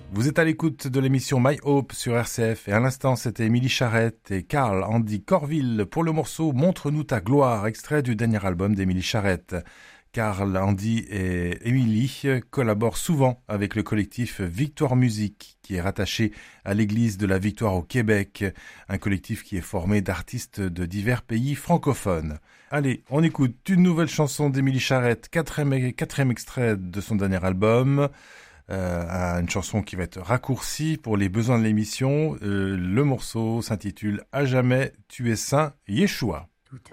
Vous êtes à l'écoute de l'émission My Hope sur RCF et à l'instant c'était Émilie Charrette et Karl Andy Corville pour le morceau Montre-nous ta gloire, extrait du dernier album d'Émilie Charrette. Karl Andy et Émilie collaborent souvent avec le collectif Victoire Musique qui est rattaché à l'église de la Victoire au Québec, un collectif qui est formé d'artistes de divers pays francophones. Allez, on écoute une nouvelle chanson d'Émilie Charrette, quatrième extrait de son dernier album. Une chanson qui va être raccourcie pour les besoins de l'émission. Le morceau s'intitule « À jamais tu es saint, Yeshua ».